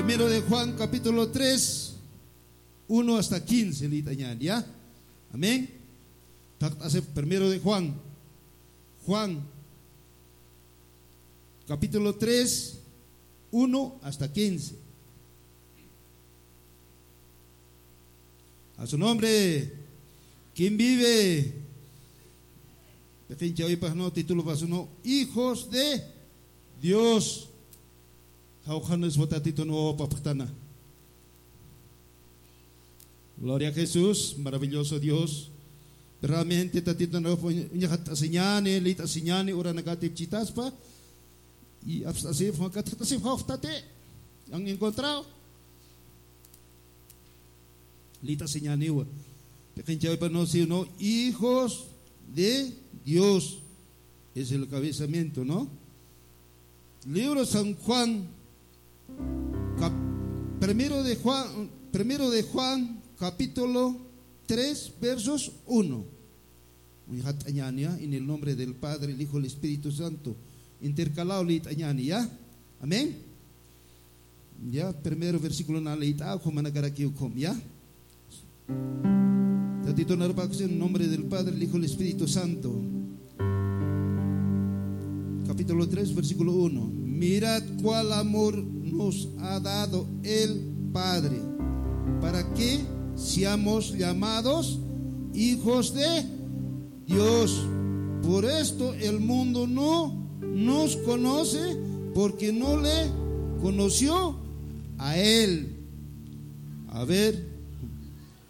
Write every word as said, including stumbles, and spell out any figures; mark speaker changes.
Speaker 1: Primero de Juan, capítulo tres, uno hasta quince, ¿ya? Amén. Primero de Juan, Juan, capítulo tres, uno hasta quince. A su nombre, ¿quién vive? No, título para uno, hijos de Dios. Gloria a Jesús, maravilloso Dios. Realmente tatito no fue señane, lita señane, ora negatif chitaspa. Y así fue que así fue han encontrado. Lita señane, pequeño no si no, hijos de Dios. Es el cabezamiento, ¿no? Libro San Juan, cap, primero de Juan, primero de Juan, capítulo tres, versos uno. En el nombre del Padre, el Hijo y el Espíritu Santo. Intercalado leit añani, ¿ya? Amén. Ya, primero versículo na leit a como managarakiu com, ¿ya? Tatito narpax en nombre del Padre, el Hijo y el Espíritu Santo. Capítulo tres, versículo uno. Mirad cuál amor nos ha dado el Padre, para que seamos llamados hijos de Dios. Por esto el mundo no nos conoce, porque no le conoció a Él. A ver,